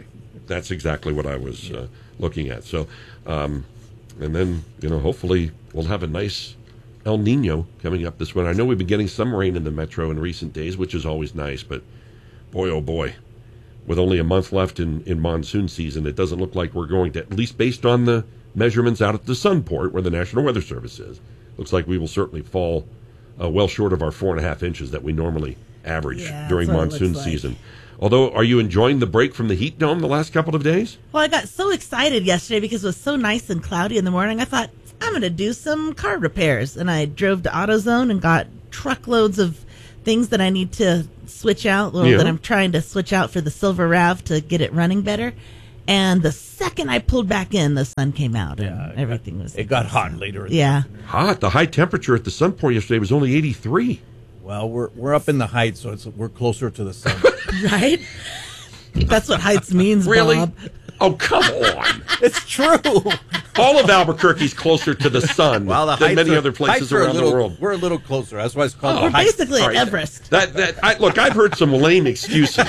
that's exactly what I was uh, looking at. So, um, and then, you know, hopefully we'll have a nice El Nino coming up this winter. I know we've been getting some rain in the metro in recent days, which is always nice, but boy, oh boy, with only a month left in, in monsoon season, it doesn't look like we're going to, at least based on the measurements out at the Sunport, where the National Weather Service is, looks like we will certainly fall uh, well short of our four and a half inches that we normally average yeah, during monsoon like. season. Although, are you enjoying the break from the heat dome the last couple of days? Well, I got so excited yesterday because it was so nice and cloudy in the morning. I thought, I'm going to do some car repairs. And I drove to AutoZone and got truckloads of things that I need to switch out, well, yeah. that I'm trying to switch out for the Silver RAV to get it running better. And the second I pulled back in, the sun came out and yeah, everything was... It got hot later. Yeah. Hot. The high temperature at the Sunport yesterday was only eighty-three. Well, we're we're up in the heights, so it's we're closer to the sun. Right? That's what heights means, really? Bob. Oh, come on. It's true. All of Albuquerque's closer to the sun well, the than many are, other places around little, the world. We're a little closer. That's why it's called oh, We're heights. basically at right. Everest. That, that, I, look, I've heard some lame excuses,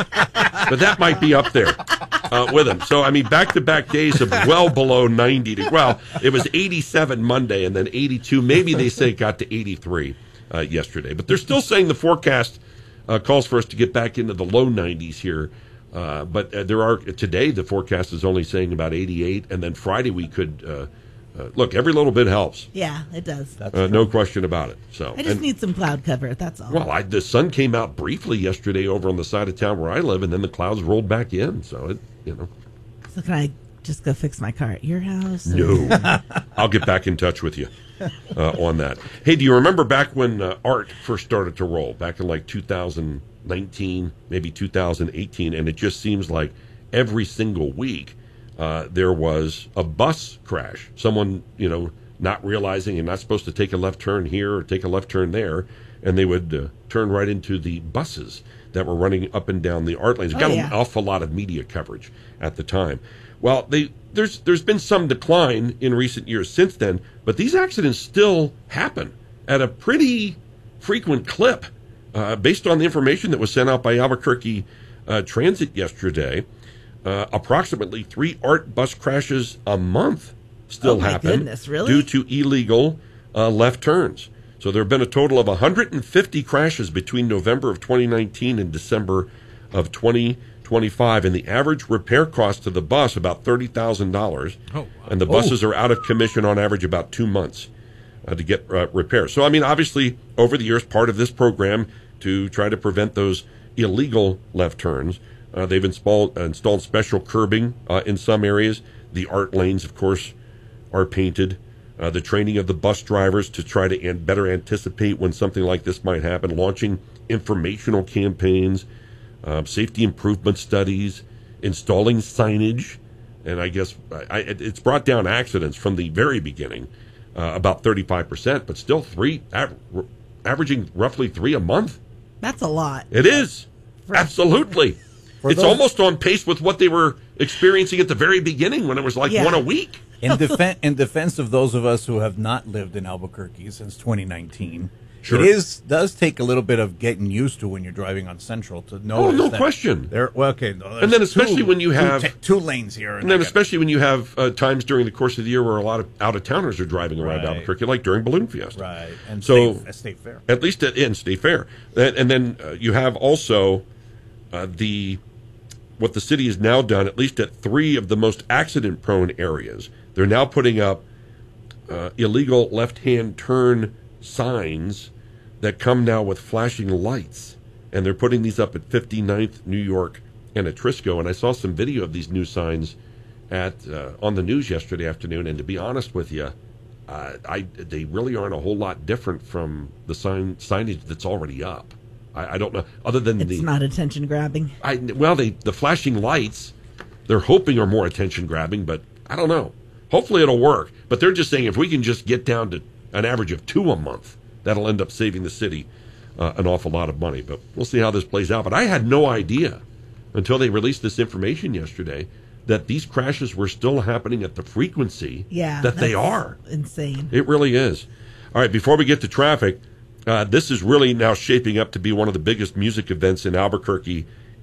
but that might be up there uh, with them. So, I mean, back-to-back days of well below ninety. To, well, it was eighty-seven Monday and then eighty-two. Maybe they say it got to eighty-three uh, yesterday. But they're still saying the forecast uh, calls for us to get back into the low nineties here. Uh, but uh, there are today the forecast is only saying about eighty-eight, and then Friday we could uh, uh, look. Every little bit helps. Yeah, it does. Uh, no question about it. So I just and, need some cloud cover. That's all. Well, I, the sun came out briefly yesterday over on the side of town where I live, and then the clouds rolled back in. So it, you know. So can I just go fix my car at your house? Or? No, I'll get back in touch with you uh, on that. Hey, do you remember back when uh, art first started to roll? Back in like two thousand nineteen, maybe two thousand eighteen, and it just seems like every single week uh, there was a bus crash. Someone, you know, not realizing you're not supposed to take a left turn here or take a left turn there, and they would uh, turn right into the buses that were running up and down the art lanes. It got oh, yeah. an awful lot of media coverage at the time. Well, they, there's there's been some decline in recent years since then, but these accidents still happen at a pretty frequent clip. Uh, based on the information that was sent out by Albuquerque uh, Transit yesterday, uh, approximately three art bus crashes a month still oh my happen goodness, really? due to illegal uh, left turns. So there have been a total of one hundred fifty crashes between November of twenty nineteen and December of twenty twenty-five, and the average repair cost of the bus about thirty thousand dollars, oh, wow. and the buses oh. are out of commission on average about two months uh, to get uh, repairs. So, I mean, obviously, over the years, part of this program to try to prevent those illegal left turns. Uh, they've installed, uh, installed special curbing uh, in some areas. The art lanes, of course, are painted. Uh, the training of the bus drivers to try to an- better anticipate when something like this might happen. Launching informational campaigns, uh, safety improvement studies, installing signage. And I guess I, it's brought down accidents from the very beginning, uh, about thirty-five percent, but still three, av- averaging roughly three a month. That's a lot. It is. For, Absolutely. For it's those, almost on pace with what they were experiencing at the very beginning when it was like yeah. one a week. In, defen- in defense of those of us who have not lived in Albuquerque since twenty nineteen, sure. it is does take a little bit of getting used to when you're driving on Central to know. Oh, no question. There, well, okay, no, and then especially two, when you have two, t- two lanes here, and, and then especially when you have uh, times during the course of the year where a lot of out of towners are driving around right. Albuquerque, like during Balloon Fiesta, right? And so state, state fair, at least at in State Fair, and, and then uh, you have also uh, the what the city has now done, at least at three of the most accident-prone areas. They're now putting up uh, illegal left-hand turn signs that come now with flashing lights. And they're putting these up at fifty-ninth New York and at Trisco. And I saw some video of these new signs at uh, on the news yesterday afternoon. And to be honest with you, uh, I, they really aren't a whole lot different from the sign signage that's already up. I, I don't know, other than it's the... It's not attention-grabbing. I, well, they, the flashing lights, they're hoping are more attention-grabbing, but I don't know. Hopefully it'll work, but they're just saying if we can just get down to an average of two a month, that'll end up saving the city uh, an awful lot of money. But we'll see how this plays out. But I had no idea until they released this information yesterday that these crashes were still happening at the frequency yeah, that they are. Insane. It really is. All right, before we get to traffic, uh, this is really now shaping up to be one of the biggest music events in Albuquerque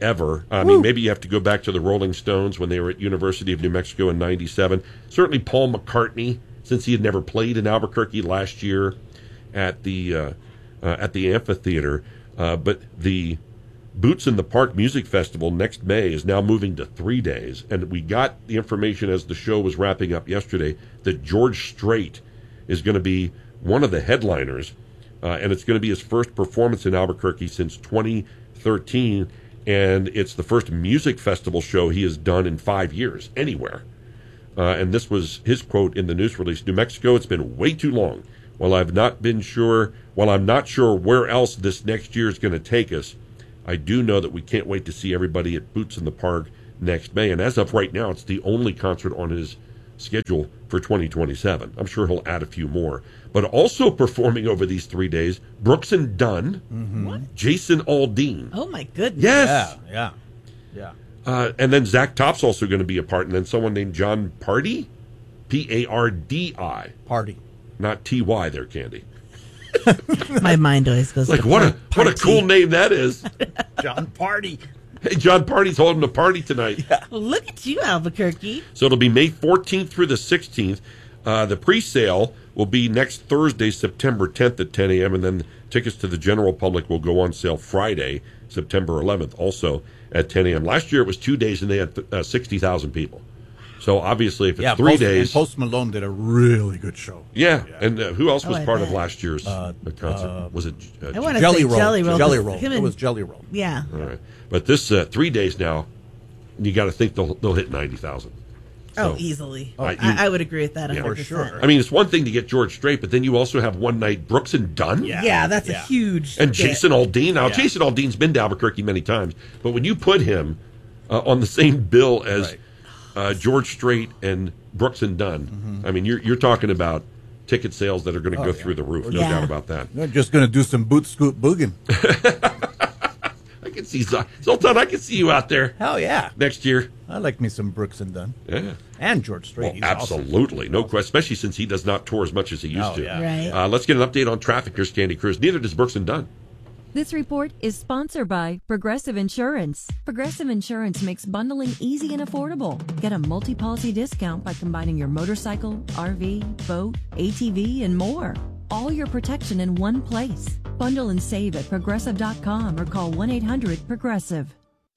ever. I mean, maybe you have to go back to the Rolling Stones when they were at University of New Mexico in ninety-seven. Certainly Paul McCartney, since he had never played in Albuquerque last year at the uh, uh, at the amphitheater. Uh, but the Boots in the Park Music Festival next May is now moving to three days. And we got the information as the show was wrapping up yesterday that George Strait is going to be one of the headliners. Uh, and it's going to be his first performance in Albuquerque since twenty thirteen. And it's the first music festival show he has done in five years, anywhere. Uh, and this was his quote in the news release. New Mexico, it's been way too long. While I've not been sure, while I'm not sure where else this next year is going to take us, I do know that we can't wait to see everybody at Boots in the Park next May. And as of right now, it's the only concert on his schedule for twenty twenty-seven. I'm sure he'll add a few more. But also performing over these three days, Brooks and Dunn, Mm-hmm. Jason Aldean. Oh, my goodness. Yes. Yeah, yeah, yeah. Uh, and then Zach Top's also going to be a part. And then someone named John Pardy, P A R D I. Party. Not T Y there, Candy. My mind always goes like to what a party. what a cool name that is. John Party. Hey, John Party's holding a party tonight. Yeah. Well, look at you, Albuquerque. So it'll be May fourteenth through the sixteenth. Uh, the pre-sale will be next Thursday, September tenth at ten a.m. And then tickets to the general public will go on sale Friday, September eleventh, also at ten a.m. Last year it was two days and they had uh, sixty thousand people. So obviously if it's Yeah, three Post, days... and Post Malone did a really good show. Yeah, and uh, who else was Oh, I part of bet. last year's Uh, concert? uh, was it uh, I want to Jelly say Roll. Jelly Roll. Jelly 'cause Roll. him It and- was Jelly Roll. Yeah. All right. But this uh, three days now, you got to think they'll they'll hit ninety thousand. Oh, easily. I- I, I would agree with that one Yeah. hundred percent. For sure. I mean, it's one thing to get George Strait, but then you also have one night Brooks and Dunn. Yeah. Yeah, that's Yeah. a huge And bit. Jason Aldean. Now, Yeah. Jason Aldean's been to Albuquerque many times, but when you put him uh, on the same bill as Right. uh, George Strait and Brooks and Dunn, Mm-hmm. I mean, you're you're talking about ticket sales that are going to Oh, go yeah. through the roof. No Yeah. doubt about that. You're just going to do some boot scoot boogin. I can see Z- Zoltan. I can see you out there Hell yeah. next year. I like me some Brooks and Dunn. Yeah. And George Strait. Well, He's awesome. absolutely. No question, especially since he does not tour as much as he used Oh, to. yeah. Right. Uh, let's get an update on traffic. Here's Candy Cruz. Neither does Brooks and Dunn. This report is sponsored by Progressive Insurance. Progressive Insurance makes bundling easy and affordable. Get a multi-policy discount by combining your motorcycle, R V, boat, A T V, and more. All your protection in one place. Bundle and save at progressive dot com or call one eight hundred progressive.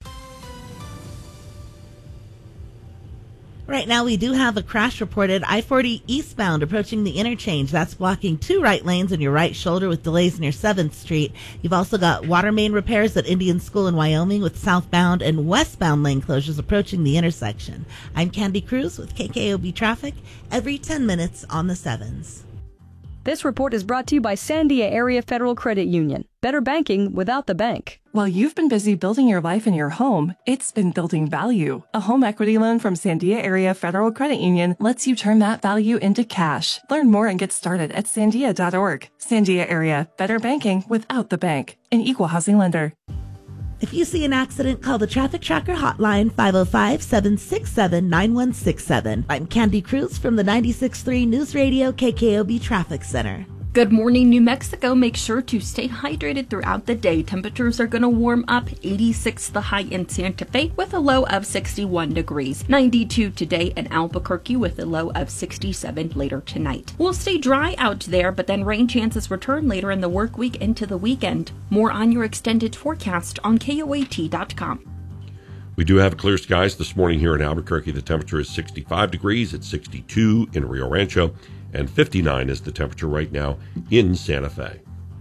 Right now, we do have a crash reported. I forty eastbound approaching the interchange. That's blocking two right lanes on your right shoulder with delays near seventh Street. You've also got water main repairs at Indian School in Wyoming with southbound and westbound lane closures approaching the intersection. I'm Candy Cruz with K K O B Traffic every ten minutes on the sevens. This report is brought to you by Sandia Area Federal Credit Union. Better banking without the bank. While you've been busy building your life and your home, it's been building value. A home equity loan from Sandia Area Federal Credit Union lets you turn that value into cash. Learn more and get started at sandia dot org. Sandia Area, better banking without the bank. An equal housing lender. If you see an accident, call the Traffic Tracker hotline five oh five, seven six seven, nine one six seven. I'm Candy Cruz from the ninety-six point three News Radio K K O B Traffic Center. Good morning, New Mexico. Make sure to stay hydrated throughout the day. Temperatures are going to warm up. eighty-six the high in Santa Fe with a low of sixty-one degrees. ninety-two today in Albuquerque with a low of sixty-seven later tonight. We'll stay dry out there, but then rain chances return later in the work week into the weekend. More on your extended forecast on K O A T dot com. We do have clear skies this morning here in Albuquerque. The temperature is sixty-five degrees. It's sixty-two in Rio Rancho. And fifty-nine is the temperature right now in Santa Fe.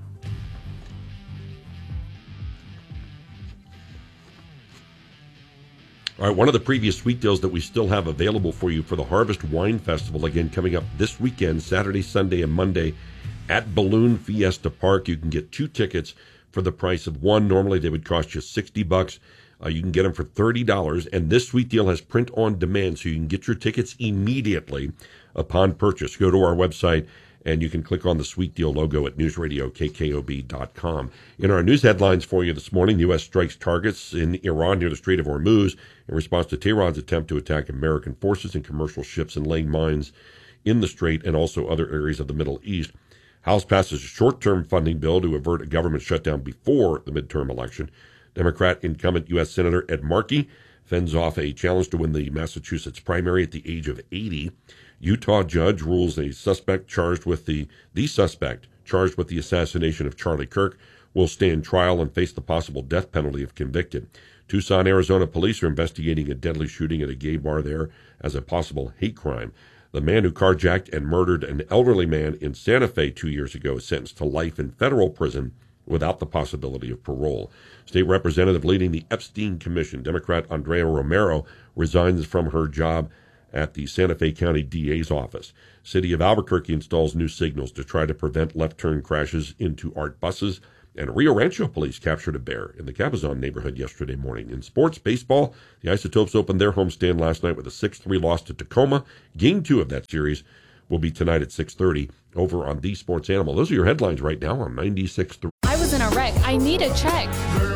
All right, one of the previous sweet deals that we still have available for you for the Harvest Wine Festival, again, coming up this weekend, Saturday, Sunday, and Monday at Balloon Fiesta Park. You can get two tickets for the price of one. Normally, they would cost you sixty bucks. Uh, you can get them for thirty dollars, and this sweet deal has print on demand, so you can get your tickets immediately upon purchase. Go to our website, and you can click on the sweet deal logo at news radio k k o b dot com. In our news headlines for you this morning, U S strikes targets in Iran near the Strait of Hormuz in response to Tehran's attempt to attack American forces and commercial ships and laying mines in the Strait and also other areas of the Middle East. House passes a short-term funding bill to avert a government shutdown before the midterm election. Democrat incumbent U S. Senator Ed Markey fends off a challenge to win the Massachusetts primary at the age of eighty. Utah judge rules a suspect charged with the, the suspect charged with the assassination of Charlie Kirk will stand trial and face the possible death penalty if convicted. Tucson, Arizona police are investigating a deadly shooting at a gay bar there as a possible hate crime. The man who carjacked and murdered an elderly man in Santa Fe two years ago is sentenced to life in federal prison without the possibility of parole. State representative leading the Epstein Commission, Democrat Andrea Romero, resigns from her job at the Santa Fe County D A's office. City of Albuquerque installs new signals to try to prevent left-turn crashes into ART buses. And Rio Rancho police captured a bear in the Cabazon neighborhood yesterday morning. In sports, baseball, the Isotopes opened their homestand last night with a six three loss to Tacoma. Game two of that series will be tonight at six thirty over on The Sports Animal. Those are your headlines right now on ninety-six three. I was in a wreck. I need a check.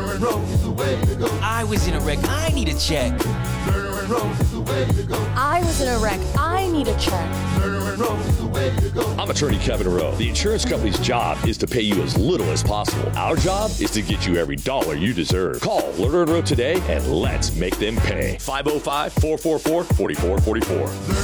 I was in a wreck. I need a check. I was in a wreck. I need a check. I'm attorney Kevin Rowe. The insurance company's job is to pay you as little as possible. Our job is to get you every dollar you deserve. Call Lerner and Rowe today and let's make them pay. five oh five, four four four, four four four four.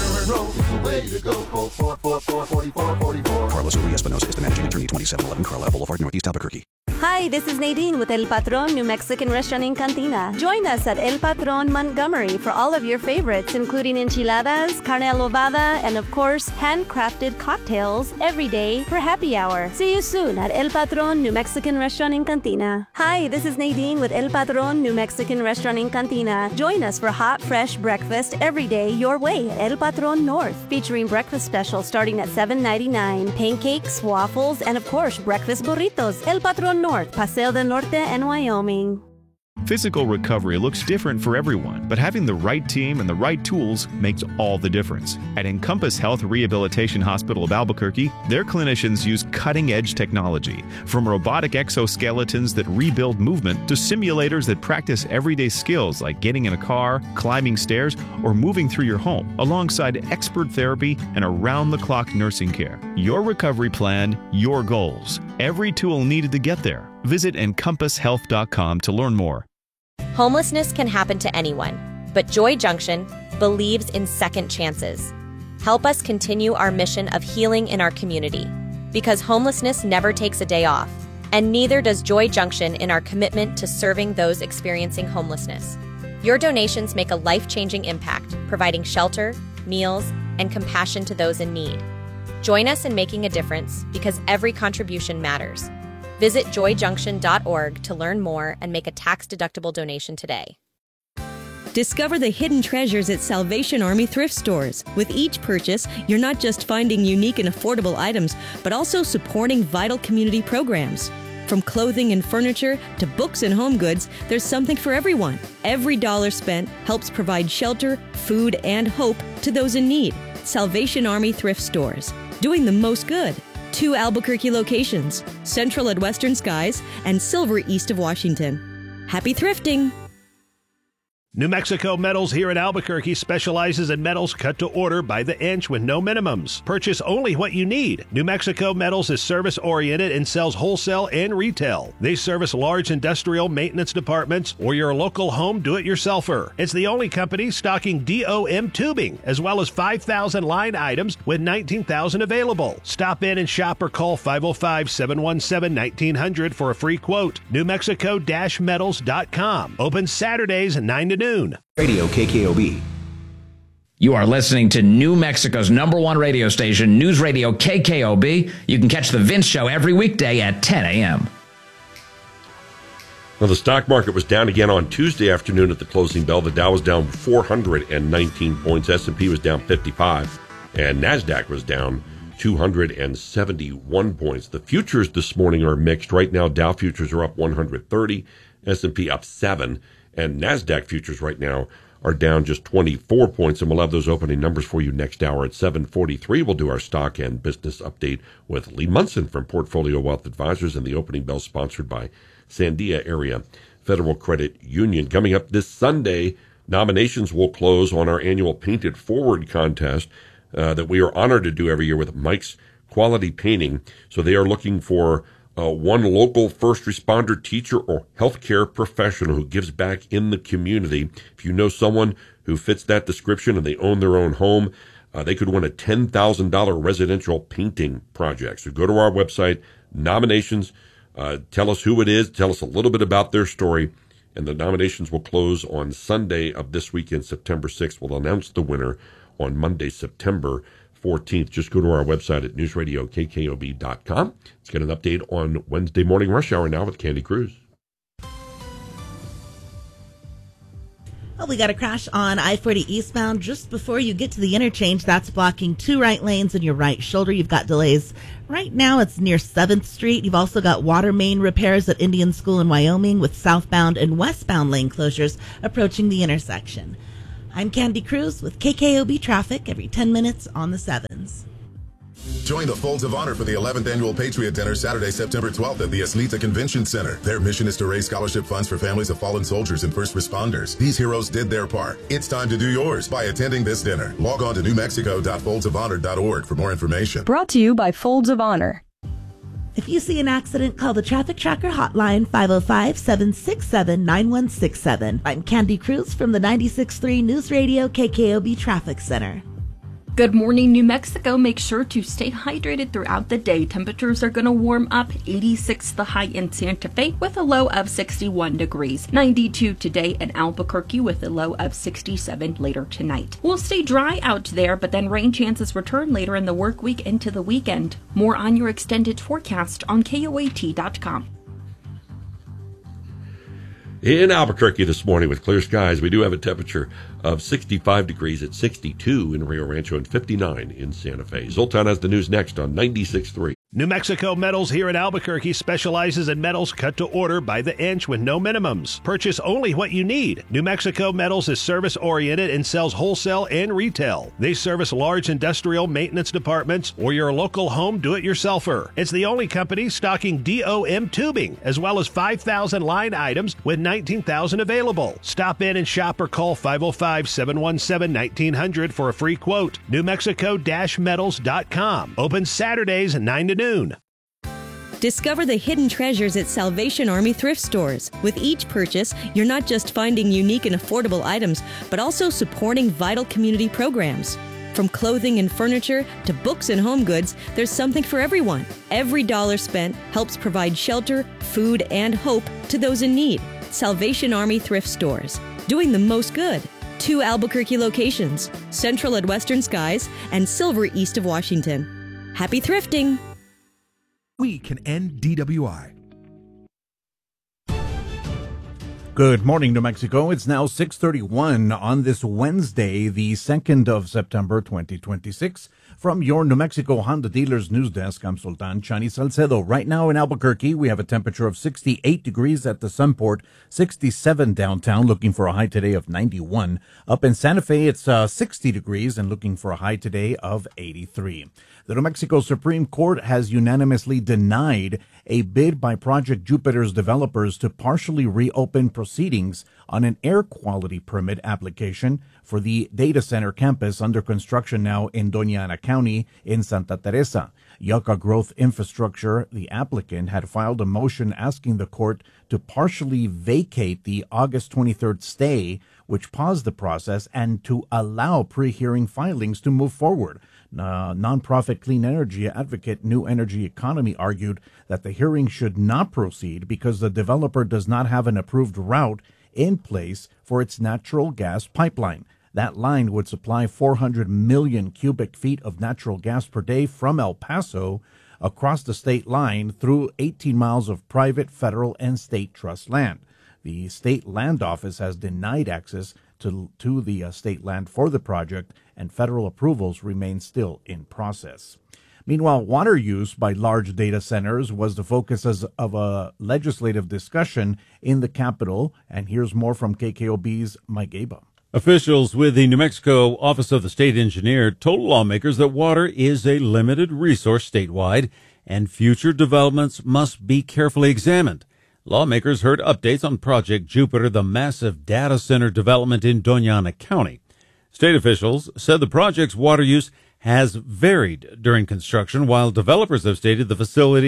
Carlos Uri Espinosa is the managing attorney, twenty-seven eleven Carlisle Boulevard, Northeast Albuquerque. Hi, this is Nadine with El Patron New Mexican Restaurant in Cantina. Join us at El Patron Montgomery for all of your favorites, including enchiladas, carne adobada, and of course, handcrafted cocktails every day for happy hour. See you soon at El Patron New Mexican Restaurant in Cantina. Hi, this is Nadine with El Patron New Mexican Restaurant in Cantina. Join us for hot, fresh breakfast every day your way at El Patron North, featuring breakfast specials starting at seven ninety-nine, pancakes, waffles, and of course, breakfast burritos. El Patron North, Paseo del Norte, and Wyoming. Physical recovery looks different for everyone, but having the right team and the right tools makes all the difference. At Encompass Health Rehabilitation Hospital of Albuquerque, their clinicians use cutting-edge technology, from robotic exoskeletons that rebuild movement to simulators that practice everyday skills like getting in a car, climbing stairs, or moving through your home, alongside expert therapy and around-the-clock nursing care. Your recovery plan, your goals. Every tool needed to get there. Visit encompass health dot com to learn more. Homelessness can happen to anyone, but Joy Junction believes in second chances. Help us continue our mission of healing in our community, because homelessness never takes a day off, and neither does Joy Junction in our commitment to serving those experiencing homelessness. Your donations make a life-changing impact, providing shelter, meals, and compassion to those in need. Join us in making a difference, because every contribution matters. Visit joy junction dot org to learn more and make a tax-deductible donation today. Discover the hidden treasures at Salvation Army thrift stores. With each purchase, you're not just finding unique and affordable items, but also supporting vital community programs. From clothing and furniture to books and home goods, there's something for everyone. Every dollar spent helps provide shelter, food, and hope to those in need. Salvation Army thrift stores, doing the most good. Two Albuquerque locations, Central at Western Skies and Silver east of Washington. Happy thrifting! New Mexico Metals here in Albuquerque specializes in metals cut to order by the inch with no minimums. Purchase only what you need. New Mexico Metals is service-oriented and sells wholesale and retail. They service large industrial maintenance departments or your local home do-it-yourselfer. It's the only company stocking D O M tubing, as well as five thousand line items with nineteen thousand available. Stop in and shop or call five oh five, seven one seven, nineteen hundred for a free quote. New Mexico Metals dot com. Open Saturdays nine to noon. Radio K K O B. You are listening to New Mexico's number one radio station, News Radio K K O B. You can catch The Vince Show every weekday at ten a.m. Well, the stock market was down again on Tuesday afternoon at the closing bell. The Dow was down four hundred nineteen points. S and P was down fifty-five. And NASDAQ was down two hundred seventy-one points. The futures this morning are mixed. Right now, Dow futures are up one hundred thirty. S and P up seven. And NASDAQ futures right now are down just twenty-four points, and we'll have those opening numbers for you next hour at seven forty-three. We'll do our stock and business update with Lee Munson from Portfolio Wealth Advisors, and the opening bell sponsored by Sandia Area Federal Credit Union. Coming up this Sunday, nominations will close on our annual Painted Forward contest uh, that we are honored to do every year with Mike's Quality Painting. So they are looking for uh, one local first responder, teacher, or healthcare professional who gives back in the community. If you know someone who fits that description and they own their own home, uh, they could win a ten thousand dollars residential painting project. So go to our website, nominations, uh, tell us who it is, tell us a little bit about their story, and the nominations will close on Sunday of this weekend, September sixth. We'll announce the winner on Monday, September fourteenth. Just go to our website at news radio k k o b dot com. Let's get an update on Wednesday morning rush hour now with Candy Cruz. Well, we got a crash on I forty eastbound just before you get to the interchange. That's blocking two right lanes in your right shoulder. You've got delays. Right now, it's near seventh street. You've also got water main repairs at Indian School in Wyoming with southbound and westbound lane closures approaching the intersection. I'm Candy Cruz with K K O B Traffic every ten minutes on the sevens. Join the Folds of Honor for the eleventh Annual Patriot Dinner Saturday, September twelfth at the Aslita Convention Center. Their mission is to raise scholarship funds for families of fallen soldiers and first responders. These heroes did their part. It's time to do yours by attending this dinner. Log on to new mexico dot folds of honor dot org for more information. Brought to you by Folds of Honor. If you see an accident, call the Traffic Tracker hotline, five oh five, seven six seven, nine one six seven. I'm Candy Cruz from the ninety-six point three News Radio K K O B Traffic Center. Good morning, New Mexico. Make sure to stay hydrated throughout the day. Temperatures are going to warm up. eighty-six the high in Santa Fe with a low of sixty-one degrees. ninety-two today in Albuquerque with a low of sixty-seven later tonight. We'll stay dry out there, but then rain chances return later in the work week into the weekend. More on your extended forecast on K O A T dot com. In Albuquerque this morning with clear skies, we do have a temperature of sixty-five degrees at sixty-two in Rio Rancho and fifty-nine in Santa Fe. Zoltan has the news next on ninety-six point three. New Mexico Metals here in Albuquerque specializes in metals cut to order by the inch with no minimums. Purchase only what you need. New Mexico Metals is service-oriented and sells wholesale and retail. They service large industrial maintenance departments or your local home do-it-yourselfer. It's the only company stocking D O M tubing, as well as five thousand line items with nineteen thousand available. Stop in and shop or call five oh five, seven one seven, nineteen hundred for a free quote. new mexico dash metals dot com. Open Saturdays nine to noon. Discover the hidden treasures at Salvation Army thrift stores. With each purchase, you're not just finding unique and affordable items, but also supporting vital community programs. From clothing and furniture to books and home goods, there's something for everyone. Every dollar spent helps provide shelter, food, and hope to those in need. Salvation Army thrift stores, doing the most good. Two Albuquerque locations, Central at Western Skies and Silver east of Washington. Happy thrifting! We can end D W I. Good morning, New Mexico. It's now six thirty-one on this Wednesday, the second of September, twenty twenty-six. From your New Mexico Honda Dealers News Desk, I'm Sultan Chani Salcedo. Right now in Albuquerque, we have a temperature of sixty-eight degrees at the Sunport, sixty-seven downtown, looking for a high today of ninety-one. Up in Santa Fe, it's uh, sixty degrees and looking for a high today of eighty-three. The New Mexico Supreme Court has unanimously denied a bid by Project Jupiter's developers to partially reopen proceedings on an air quality permit application for the data center campus under construction now in Doña Ana County in Santa Teresa. Yucca Growth Infrastructure, the applicant, had filed a motion asking the court to partially vacate the August twenty-third stay, which paused the process, and to allow pre-hearing filings to move forward. Uh, nonprofit clean energy advocate New Energy Economy argued that the hearing should not proceed because the developer does not have an approved route in place for its natural gas pipeline. That line would supply four hundred million cubic feet of natural gas per day from El Paso across the state line through eighteen miles of private, federal, and state trust land. The state land office has denied access to, to the uh, state land for the project, and federal approvals remain still in process. Meanwhile, water use by large data centers was the focus of a legislative discussion in the Capitol, and here's more from K K O B's Mike Gaba. Officials with the New Mexico Office of the State Engineer told lawmakers that water is a limited resource statewide, and future developments must be carefully examined. Lawmakers heard updates on Project Jupiter, the massive data center development in Doña Ana County. State officials said the project's water use has varied during construction, while developers have stated the facility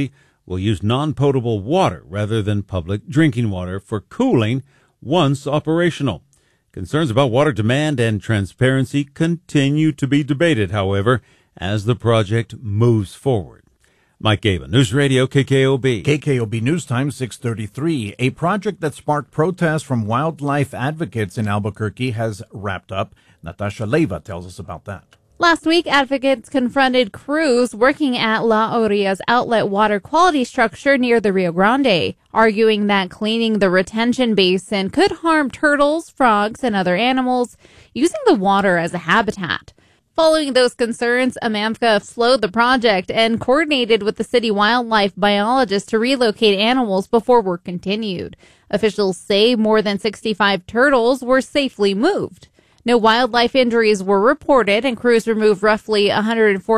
will use non-potable water rather than public drinking water for cooling once operational. Concerns about water demand and transparency continue to be debated, however, as the project moves forward. Mike Gaben, News Radio K K O B. K K O B News Time, six thirty-three. A project that sparked protests from wildlife advocates in Albuquerque has wrapped up. Natasha Leiva tells us about that. Last week, advocates confronted crews working at La Oria's outlet water quality structure near the Rio Grande, arguing that cleaning the retention basin could harm turtles, frogs, and other animals using the water as a habitat. Following those concerns, AMAMFCA slowed the project and coordinated with the city wildlife biologist to relocate animals before work continued. Officials say more than sixty-five turtles were safely moved. No wildlife injuries were reported, and crews removed roughly one hundred forty